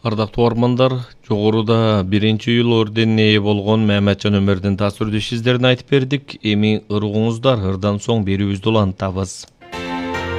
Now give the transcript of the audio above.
Ардактуу армандар, жогоруда 1-июл орденине ээ болгон Мehmetcan Ömer'дин tasvirde işizlerini айтып бердик. Эми ыргуңуздар ырдан соң берүүбүздү улантабыз.